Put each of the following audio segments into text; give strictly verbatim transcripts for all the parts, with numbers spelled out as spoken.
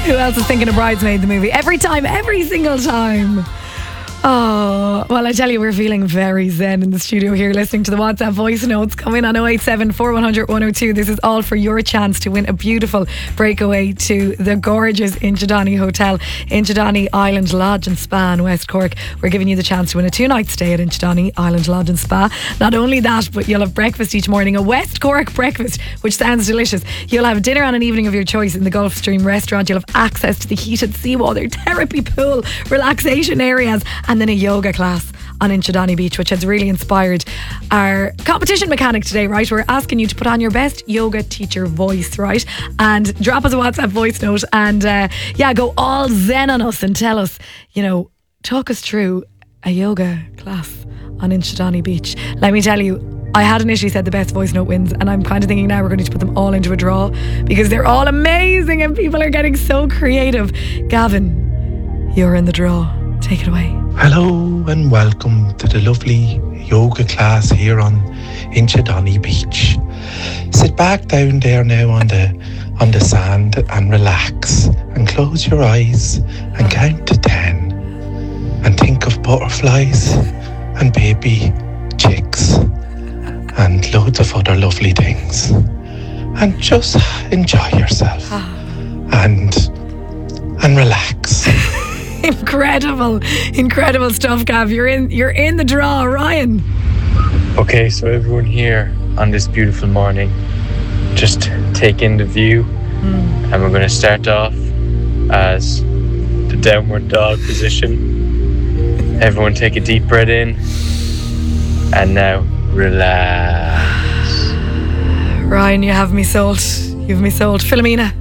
Who else is thinking of Bridesmaid, the movie? Every time, every single time. Oh, well, I tell you, we're feeling very zen in the studio here, listening to the WhatsApp voice notes coming on oh eight seven, four one zero zero, one oh two. This is all for your chance to win a beautiful breakaway to the gorgeous Inchydoney Hotel, Inchydoney Island Lodge and Spa in West Cork. We're giving you the chance to win a two-night stay at Inchydoney Island Lodge and Spa. Not only that, but you'll have breakfast each morning, a West Cork breakfast, which sounds delicious. You'll have dinner on an evening of your choice in the Gulfstream restaurant. You'll have access to the heated seawater, therapy pool, relaxation areas, and then a yoga class on Inchydoney Beach, which has really inspired our competition mechanic today, right? We're asking you to put on your best yoga teacher voice, right? And drop us a WhatsApp voice note and uh, yeah, go all zen on us and tell us, you know, talk us through a yoga class on Inchydoney Beach. Let me tell you, I had initially said the best voice note wins, and I'm kind of thinking now we're going to put them all into a draw because they're all amazing and people are getting so creative. Gavin, you're in the draw. Take it away. Hello and welcome to the lovely yoga class here on Inchydoney Beach. Sit back down there now on the on the sand and relax and close your eyes and count to ten and think of butterflies and baby chicks and loads of other lovely things and just enjoy yourself and and relax. Incredible, incredible stuff, Gav. You're in, you're in the draw, Ryan. Okay, so everyone here on this beautiful morning, just take in the view, mm. and we're going to start off as the downward dog position. Everyone take a deep breath in, and now relax. Ryan, you have me sold. You have me sold. Philomena.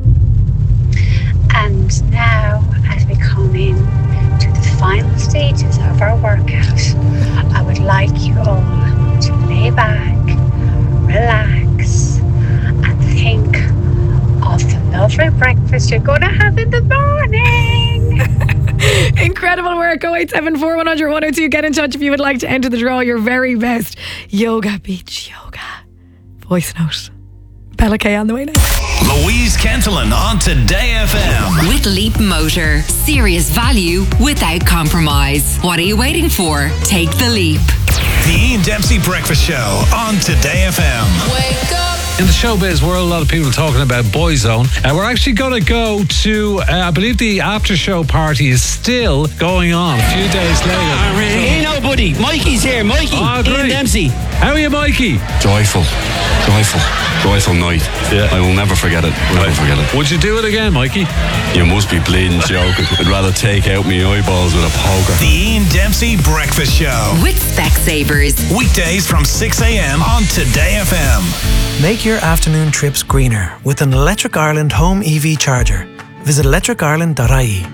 And now, as we come in to the final stages of our workout, I would like you all to lay back, relax, and think of the lovely breakfast you're going to have in the morning. Incredible work. oh eight seven, four one zero zero, one oh two. Get in touch if you would like to enter the draw. Your very best Yoga Beach Yoga voice note. Bella K on the way now. Louise Kentelin on Today F M. With Leap Motor. Serious value without compromise. What are you waiting for? Take the leap. The Ian Dempsey Breakfast Show on Today F M. Wake up. In the showbiz world, a lot of people talking about Boyzone. And we're actually going to go to, uh, I believe the after show party is still going on a few days later. Hey, no, buddy. Mikey's here. Mikey. Oh, Ian Dempsey. How are you, Mikey? Joyful. Joyful. Joyful night. Yeah. I will never forget it. I'll never forget it. Would you do it again, Mikey? You must be bleeding joking. I'd rather take out my eyeballs with a poker. The Ian Dempsey Breakfast Show. With Specsavers. Weekdays from six a.m. on Today F M. Make your afternoon trips greener with an Electric Ireland home E V charger. Visit electric ireland dot I E.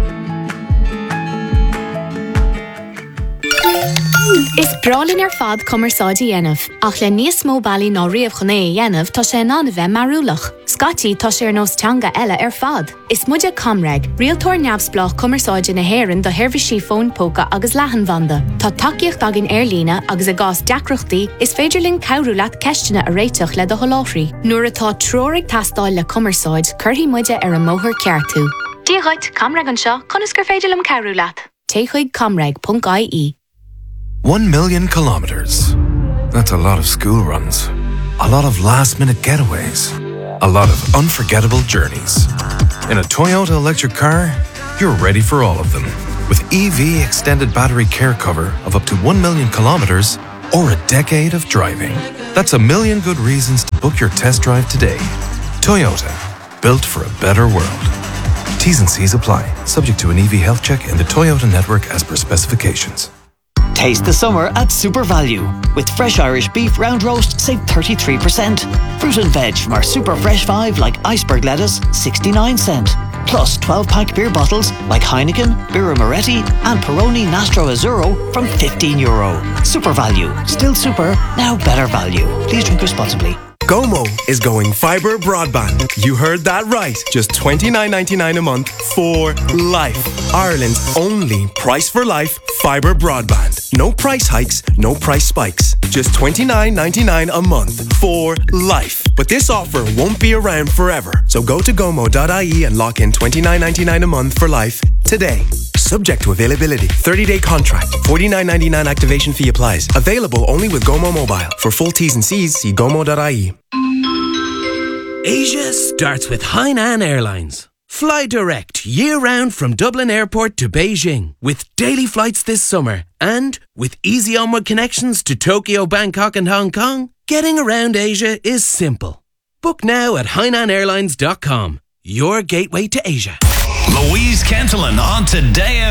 Is brálin ar fad cumarsáidí dhéanamh, ach le níos mó bailí ná riamh chuné dhéanamh tá sé ná bheith marúlach. Scotty tá sé ar nós teanga eile ar fad. Is muide Comreg, rialtóir neamhsplách cumarsáide na hÉireann do Hirvisí phone póca agus leathan vanda. Tá takeíocht agin airlína agus a gás deacrochtaí is féidirlinn cabhrú leat ceistena a réiteach le do choláthraí. Nuair atá tróraigh tastáil le cumarsáid, curthaí muide ar an móthar ceartú. Díghait Comreg an seo, chunas gur féidirlim cabhrú leat. Téchuig comreg dot I E. One million kilometers. That's a lot of school runs. A lot of last-minute getaways. A lot of unforgettable journeys. In a Toyota electric car, you're ready for all of them. With E V extended battery care cover of up to one million kilometers or a decade of driving. That's a million good reasons to book your test drive today. Toyota. Built for a better world. T's and C's apply. Subject to an E V health check in the Toyota network as per specifications. Taste the summer at Super Value. With fresh Irish beef round roast, save thirty-three percent. Fruit and veg from our Super Fresh five like iceberg lettuce, sixty-nine cent. Plus twelve pack beer bottles like Heineken, Birra Moretti and Peroni Nastro Azzurro from fifteen euro. Super Value. Still super, now better value. Please drink responsibly. Gomo is going fibre broadband. You heard that right. Just twenty-nine ninety-nine a month for life. Ireland's only price for life fibre broadband. No price hikes, no price spikes. Just twenty-nine ninety-nine a month for life. But this offer won't be around forever. So go to gomo dot I E and lock in twenty-nine ninety-nine a month for life today. Subject to availability. thirty-day contract. forty-nine ninety-nine activation fee applies. Available only with Gomo Mobile. For full T's and C's, see gomo dot I E. Asia starts with Hainan Airlines. Fly direct year-round from Dublin Airport to Beijing with daily flights this summer. And with easy onward connections to Tokyo, Bangkok and Hong Kong, getting around Asia is simple. Book now at hainan airlines dot com. Your gateway to Asia. Louise Kentelin on Today